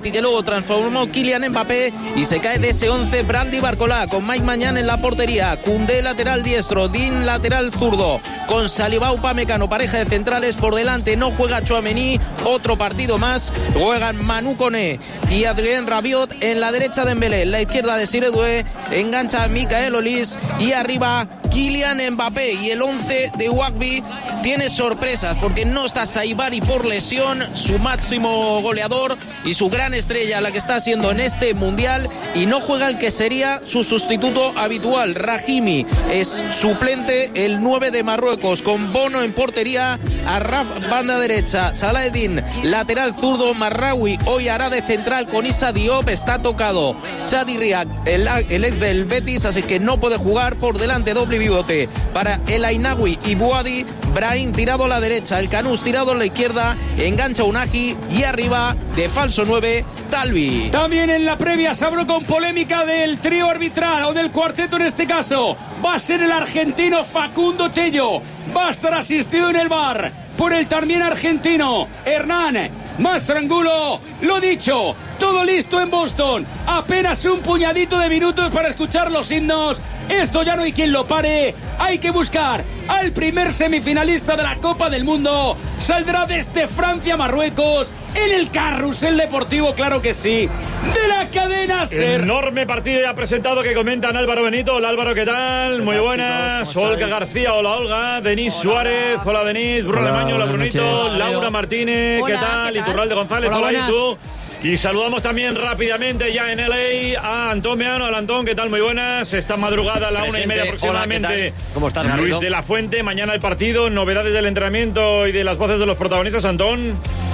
penalti que luego transformó Kylian Mbappé, y se cae de ese 11 Brandy Barcola, con Mike Mañán en la portería, Koundé lateral diestro, Dean lateral zurdo, con Saliba Upamecano, pareja de centrales. Por delante no juega Tchouaméni, otro partido más, juegan Manu Koné y Adrien Rabiot. En la derecha Dembélé, en la izquierda de Desire Doué, engancha a Michael Olise y arriba Kylian Mbappé. Y el 11 de Rugby tiene sorpresas, porque no está Saibari por lesión, su máximo goleador y su gran estrella, la que está haciendo en este mundial, y no juega el que sería su sustituto habitual, Rahimi. Es suplente el 9 de Marruecos, con Bono en portería, Arraf banda derecha, Salahedin lateral zurdo, Marraoui hoy hará de central con Issa Diop. Está tocado Chadi Riak, el ex del Betis, así que no puede jugar. Por delante doble pivote para El Ainaoui y Bouhaddi, Brahim tirado a la derecha, el Canús tirado a la izquierda, engancha Unagi y arriba de falso 9 Talvi. También en la previa se habló con polémica del trío arbitral, o del cuarteto en este caso. Va a ser el argentino Facundo Tello, va a estar asistido en el VAR por el también argentino Hernán Mastrangulo. Lo dicho, todo listo en Boston, apenas un puñadito de minutos para escuchar los himnos. Esto ya no hay quien lo pare. Hay que buscar al primer semifinalista de la Copa del Mundo. Saldrá desde Francia-Marruecos en el carrusel deportivo, claro que sí, de la cadena SER. Enorme partido ya presentado que comentan Álvaro Benito. Hola Álvaro, ¿qué tal? Muy buenas. Olga García, hola Olga. Denis Suárez, hola Denis. Bruno Alemán, hola Brunito. Laura Martínez, ¿qué tal? Iturralde González, hola y tú. Y saludamos también rápidamente ya en LA a Antón Meano. Hola Antón, ¿qué tal? Muy buenas. Esta madrugada a la 1:30 aproximadamente. Hola, ¿cómo estás, Garrido? Luis de la Fuente, mañana el partido, novedades del entrenamiento y de las voces de los protagonistas, Antón.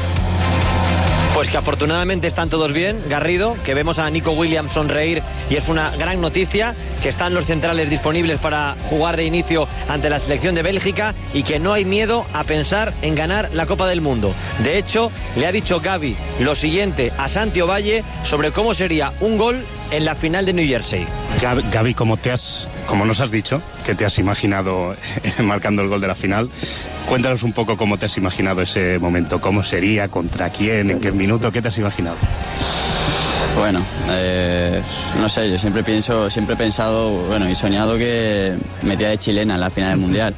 Pues que afortunadamente están todos bien, Garrido, que vemos a Nico Williams sonreír y es una gran noticia, que están los centrales disponibles para jugar de inicio ante la selección de Bélgica y que no hay miedo a pensar en ganar la Copa del Mundo. De hecho, le ha dicho Gavi lo siguiente a Santi Ovalle sobre cómo sería un gol en la final de New Jersey. Gavi, como nos has dicho, que te has imaginado marcando el gol de la final, cuéntanos un poco cómo te has imaginado ese momento, cómo sería, contra quién, en qué minuto, ¿qué te has imaginado? Bueno, no sé, yo siempre he pensado, bueno, y soñado que metía de chilena en la final del Mundial.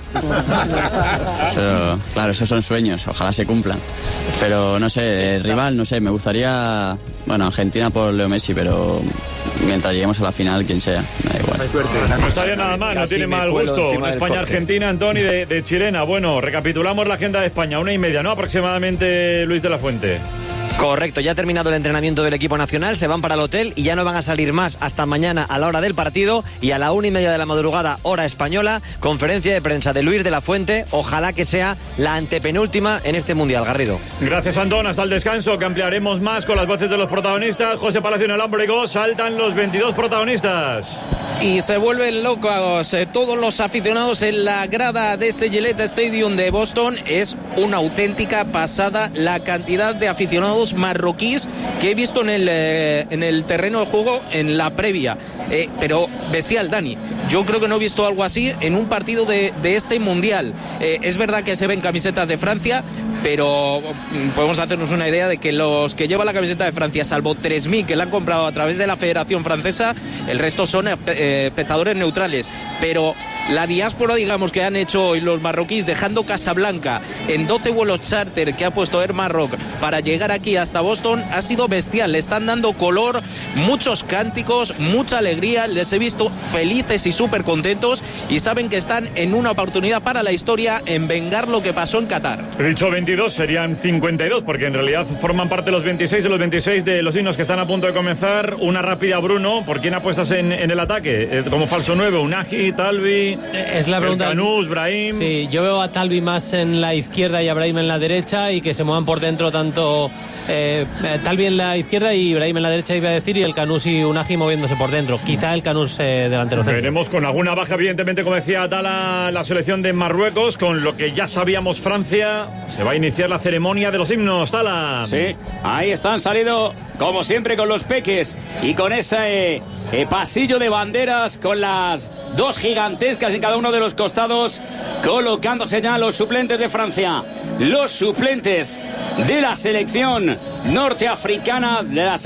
Pero, claro, esos son sueños, ojalá se cumplan. Pero no sé, el rival, no sé, me gustaría, bueno, Argentina por Leo Messi, pero mientras lleguemos a la final, quien sea, me da igual. No estaría nada mal, no tiene mal gusto. Una España-Argentina, Antoni, de chilena. Bueno, recapitulamos la agenda de España, 1:30, ¿no? Aproximadamente, Luis de la Fuente. Correcto, ya ha terminado el entrenamiento del equipo nacional, se van para el hotel y ya no van a salir más hasta mañana a la hora del partido, y a la 1:30 de la madrugada, hora española, conferencia de prensa de Luis de la Fuente. Ojalá que sea la antepenúltima en este Mundial, Garrido. Gracias, Antón, hasta el descanso, que ampliaremos más con las voces de los protagonistas. José Palacio en el Alambrego, saltan los 22 protagonistas. Y se vuelven locos todos los aficionados en la grada de este Gillette Stadium de Boston. Es una auténtica pasada la cantidad de aficionados marroquíes que he visto en el terreno de juego en la previa. Pero bestial, Dani. Yo creo que no he visto algo así en un partido de este Mundial. Es verdad que se ven camisetas de Francia, pero podemos hacernos una idea de que los que llevan la camiseta de Francia, salvo 3.000 que la han comprado a través de la Federación Francesa, el resto son espectadores neutrales. Pero la diáspora, digamos, que han hecho hoy los marroquíes, dejando Casablanca en 12 vuelos charter que ha puesto Air Maroc para llegar aquí hasta Boston, ha sido bestial. Le están dando color, muchos cánticos, mucha alegría. Les he visto felices y súper contentos, y saben que están en una oportunidad para la historia en vengar lo que pasó en Qatar. He dicho 22, serían 52, porque en realidad forman parte los 26 de los 26 de los himnos que están a punto de comenzar. Una rápida, Bruno, ¿por quién apuestas en el ataque? Como falso 9, Unagi, Talvi, es la pregunta. Canús, Brahim. Sí, yo veo a Talvi más en la izquierda y a Brahim en la derecha, y que se muevan por dentro tanto Talvi en la izquierda y Brahim en la derecha, iba a decir, y el Canús y Unagi moviéndose por dentro. Quizá el Canús delantero centro. Veremos, con alguna baja, evidentemente, como decía Tala, la selección de Marruecos. Con lo que ya sabíamos, Francia, se va a iniciar la ceremonia de los himnos. Tala. Sí, ahí están, salido como siempre con los peques y con ese pasillo de banderas con las dos gigantescas en cada uno de los costados, colocándose ya los suplentes de Francia, los suplentes de la selección norteafricana, de la